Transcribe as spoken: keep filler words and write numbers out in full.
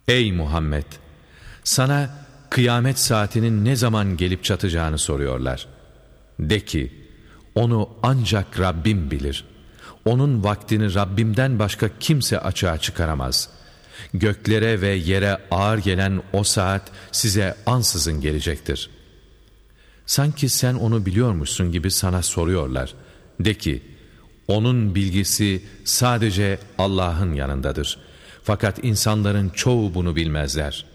Ey Muhammed! Sana kıyamet saatinin ne zaman gelip çatacağını soruyorlar. De ki, onu ancak Rabbim bilir. Onun vaktini Rabbimden başka kimse açığa çıkaramaz. Göklere ve yere ağır gelen o saat size ansızın gelecektir. Sanki sen onu biliyormuşsun gibi sana soruyorlar. De ki, onun bilgisi sadece Allah'ın yanındadır. Fakat insanların çoğu bunu bilmezler.